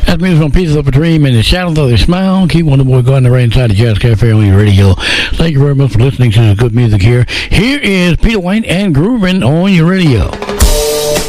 That's music on Pieces of a Dream and the Shadows of a Smile. Keep one of the boys going right inside the Jazz Cafe on your radio. Thank you very much for listening to the good music here. Here is Peter White and Groovin' on your radio.